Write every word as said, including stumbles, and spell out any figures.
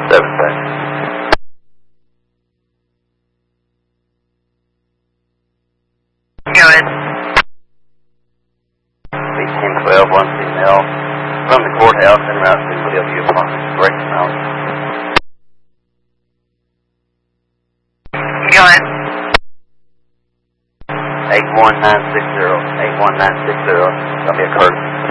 seven six. Go ahead. eighteen twelve, one female. From the courthouse and around to Philadelphia Apartments, Breaking Mountain. Go ahead. eight one nine six zero, eight one nine six zero. That'll be a Curtis.